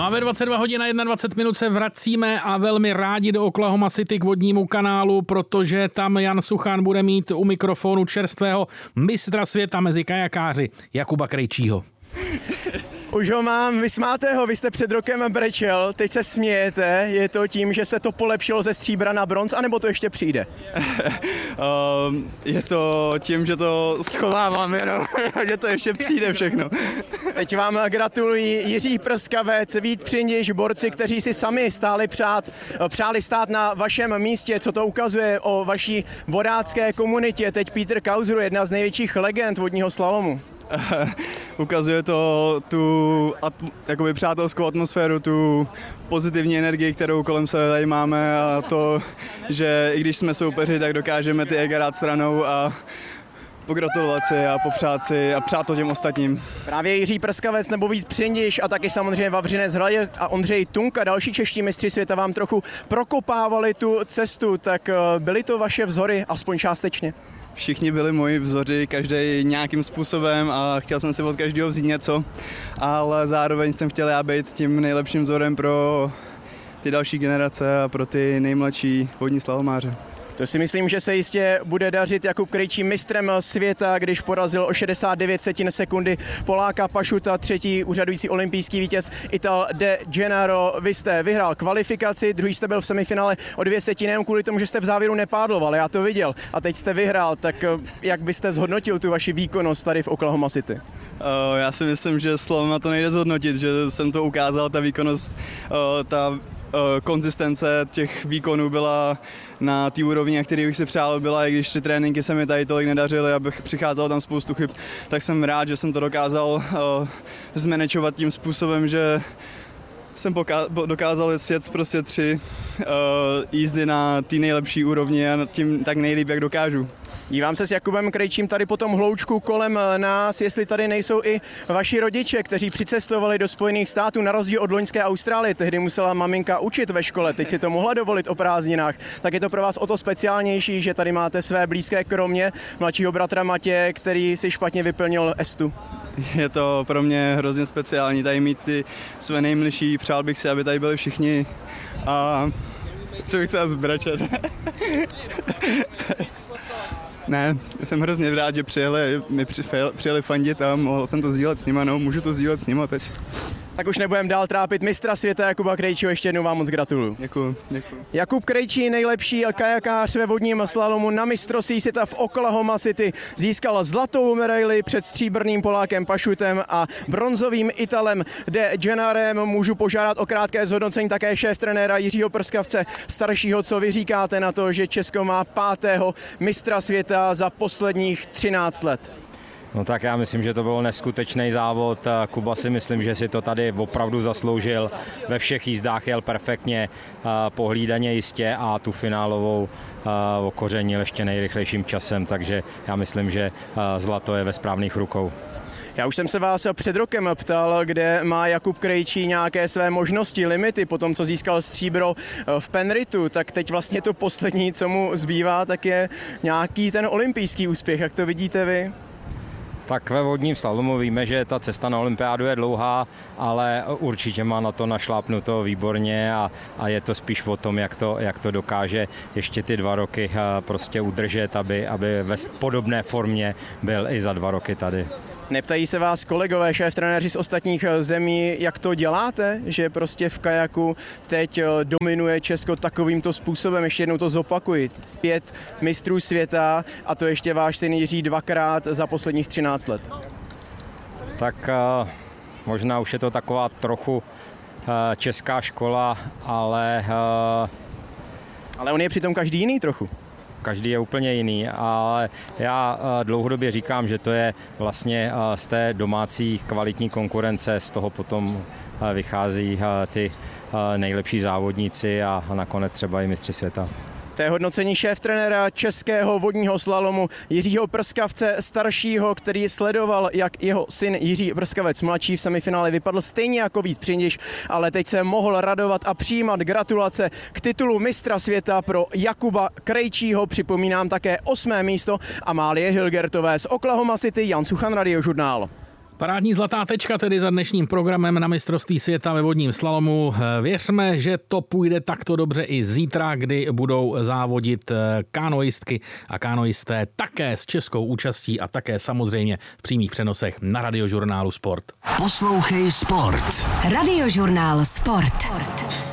No a ve 22 hodin a 21 minut se vracíme a velmi rádi do Oklahoma City k vodnímu kanálu, protože tam Jan Suchan bude mít u mikrofonu čerstvého mistra světa mezi kajakáři Jakuba Krejčího. Už ho mám, vysmáte ho, vy jste před rokem brečel, teď se smějete, je to tím, že se to polepšilo ze stříbra na bronz, anebo to ještě přijde? Je to tím, že to schovávám jenom, že to ještě přijde všechno. Teď vám gratulují Jiří Prskavec, Vít Přindiš, borci, kteří si sami přáli stát na vašem místě, co to ukazuje o vaší vodácké komunitě. Teď Peter Kausru, jedna z největších legend vodního slalomu. Ukazuje to tu jakoby přátelskou atmosféru, tu pozitivní energii, kterou kolem sebe tady máme, a to, že i když jsme soupeři, tak dokážeme ty ega dát stranou a pogratulovat si a popřát si a přát to těm ostatním. Právě Jiří Prskavec nebo Vít Přindiš a taky samozřejmě Vavřinec Hradec a Ondřej Tunka, další čeští mistři světa, vám trochu prokopávali tu cestu, tak byly to vaše vzory, aspoň částečně? Všichni byli moji vzoři, každý nějakým způsobem, a chtěl jsem si od každého vzít něco, ale zároveň jsem chtěl já být tím nejlepším vzorem pro ty další generace a pro ty nejmladší vodní slalomáře. To si myslím, že se jistě bude dařit. Jakub Krejčí mistrem světa, když porazil o 69 sekundy Poláka Pašuta, třetí úřadující olympijský vítěz Ital De Gennaro. Vy jste vyhrál kvalifikaci, druhý jste byl v semifinále o 2 setiny, jenom kvůli tomu, že jste v závěru nepádloval, já to viděl. A teď jste vyhrál, tak jak byste zhodnotil tu vaši výkonnost tady v Oklahoma City? Já si myslím, že slovem to nejde zhodnotit, že jsem to ukázal, ta výkonnost, ta konzistence těch výkonů byla na té úrovni, na který bych si přál, byla, i když ty tréninky se mi tady tolik nedařily, abych přicházel tam spoustu chyb, tak jsem rád, že jsem to dokázal zmanagovat tím způsobem, že jsem dokázal sjet prostě 3 jízdy na té nejlepší úrovni a tím tak nejlíp, jak dokážu. Dívám se s Jakubem Krejčím tady po tom hloučku kolem nás, jestli tady nejsou i vaši rodiče, kteří přicestovali do Spojených států na rozdíl od loňské Austrálie. Tehdy musela maminka učit ve škole, teď si to mohla dovolit o prázdninách. Tak je to pro vás o to speciálnější, že tady máte své blízké, kromě mladšího bratra Matěje, který si špatně vyplnil estu. Je to pro mě hrozně speciální tady mít ty své nejmilší, přál bych si, aby tady byli všichni, a co bych chtěl zbračet. Ne, jsem hrozně rád, že přijeli fandit a mohl jsem to sdílet s nima, no, můžu to sdílet s nima teď. Tak už nebudem dál trápit mistra světa Jakuba Krejčího, ještě jednou vám moc gratuluju. Děkuju. Jakub Krejčí, nejlepší kajakář ve vodním slalomu na mistrovství světa v Oklahoma City, získal zlatou medaili před stříbrným Polákem Pašutem a bronzovým Italem De Gennarem. Můžu požádat o krátké zhodnocení také šéftrenéra Jiřího Prskavce staršího, co vy říkáte na to, že Česko má 5. mistra světa za posledních 13 let. No tak já myslím, že to byl neskutečný závod. Kuba si myslím, že si to tady opravdu zasloužil. Ve všech jízdách jel perfektně, pohlídaně jistě a tu finálovou okořenil ještě nejrychlejším časem, takže já myslím, že zlato je ve správných rukou. Já už jsem se vás před rokem ptal, kde má Jakub Krejčí nějaké své možnosti, limity po tom, co získal stříbro v Penritu, tak teď vlastně to poslední, co mu zbývá, tak je nějaký ten olympijský úspěch. Jak to vidíte vy? Tak ve vodním slalomu víme, že ta cesta na olympiádu je dlouhá, ale určitě má na to našlápnuto výborně a je to spíš o tom, jak to dokáže ještě ty 2 roky prostě udržet, aby ve podobné formě byl i za 2 roky tady. Neptají se vás kolegové, šéftrenéři z ostatních zemí, jak to děláte, že prostě v kajaku teď dominuje Česko takovýmto způsobem? Ještě jednou to zopakuji. 5 mistrů světa a to ještě váš syn Jiří 2krát za posledních 13 let. Tak možná už je to taková trochu česká škola, ale on je přitom každý jiný trochu. Každý je úplně jiný, ale já dlouhodobě říkám, že to je vlastně z té domácí kvalitní konkurence, z toho potom vychází ty nejlepší závodníci a nakonec třeba i mistři světa. To je hodnocení šéftrenéra českého vodního slalomu Jiřího Prskavce staršího, který sledoval, jak jeho syn Jiří Prskavec mladší v semifinále vypadl stejně jako Vít Přindiš, ale teď se mohl radovat a přijímat gratulace k titulu mistra světa pro Jakuba Krejčího. Připomínám také 8. místo Amálie Hilgertové z Oklahoma City, Jan Suchan, Radiožurnál. Parádní zlatá tečka tedy za dnešním programem na mistrovství světa ve vodním slalomu. Věřme, že to půjde takto dobře i zítra, kdy budou závodit kánoistky a kánoisté také s českou účastí a také samozřejmě v přímých přenosech na Radiožurnálu Sport. Poslouchej Sport. Radiožurnál Sport.